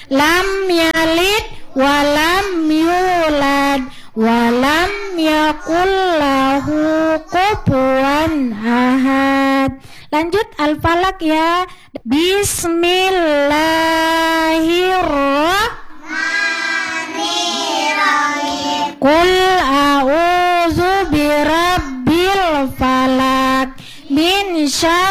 lam yalid walam yulad walam yakul lahu kufuwan ahad. Lanjut Al-Falaq ya. Bismillahirrahmanirrahim. Qul a'udzu birabbil falaq min syarri